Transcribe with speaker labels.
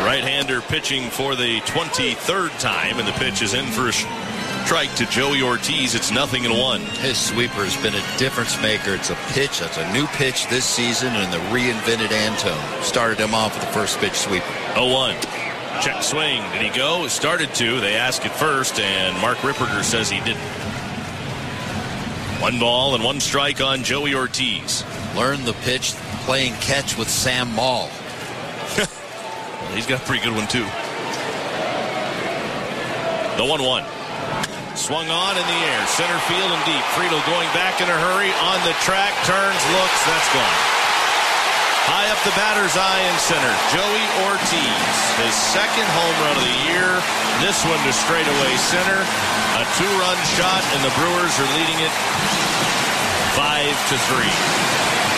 Speaker 1: Right-hander pitching for the 23rd time, and the pitch is in for a strike to Joey Ortiz. It's 0-1.
Speaker 2: His sweeper has been a difference maker. It's a pitch. That's a new pitch this season, and the reinvented Antone started him off with the first pitch sweeper.
Speaker 1: 0-1. Check swing. Did he go? Started to. They ask it first, and Mark Ripperger says he didn't. 1 ball and 1 strike on Joey Ortiz.
Speaker 2: Learn the pitch playing catch with Sam Maul.
Speaker 1: Well, he's got a pretty good one, too. The 1-1. Swung on in the air. Center field and deep. Friedel going back in a hurry. On the track. Turns. Looks. That's gone. High up the batter's eye in center. Joey Ortiz. His second home run of the year. This one to straightaway center. A 2-run shot, and the Brewers are leading it 5-3.